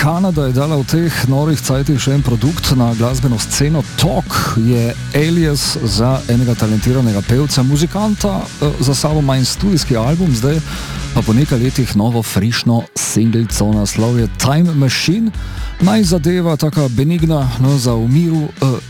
Kanada je dala v teh norih cajtih še en produkt na glasbeno sceno. Talk je alias za enega talentiranega pevca, muzikanta, za sabo ima in studijski album, zdaj pa po nekaj letih novo frišno singlico, naslov je Time Machine. Naj zadeva taka benigna, no, za v miru